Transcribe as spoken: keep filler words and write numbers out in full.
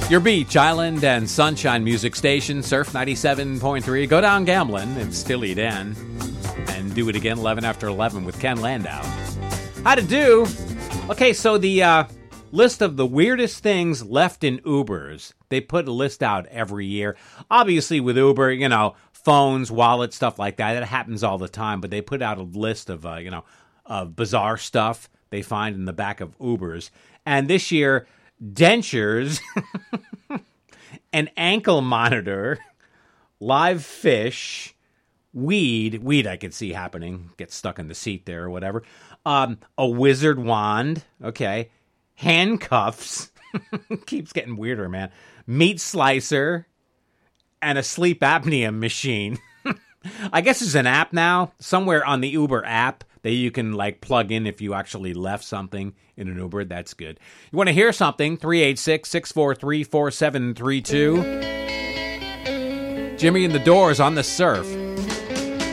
Your beach, island, and sunshine music station, Surf ninety-seven point three. Go down gambling in Steely Dan. And do it again eleven after eleven with Ken Landau. How to do? Okay, so the uh, list of the weirdest things left in Ubers. They put a list out every year. Obviously with Uber, you know, phones, wallets, stuff like that. It happens all the time. But they put out a list of, uh, you know, of bizarre stuff they find in the back of Ubers. And this year, dentures, an ankle monitor, live fish, weed, weed I could see happening, get stuck in the seat there or whatever, um, a wizard wand, okay, handcuffs, keeps getting weirder, man, meat slicer, and a sleep apnea machine. I guess there's an app now, somewhere on the Uber app, that you can, like, plug in if you actually left something in an Uber. That's good. You want to hear something? three eight six, six four three, four seven three two. Jimmy and the Doors on the Surf.